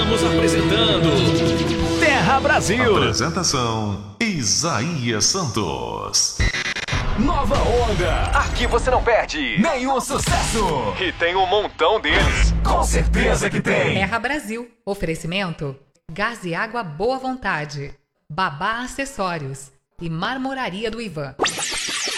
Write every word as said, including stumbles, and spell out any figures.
Estamos apresentando Terra Brasil. Apresentação Isaías Santos. Nova Onda. Aqui você não perde Nenhum sucesso. E tem um montão deles. Com certeza que tem. Terra Brasil. Oferecimento: Gás e Água Boa Vontade, Babá Acessórios e Marmoraria do Ivan.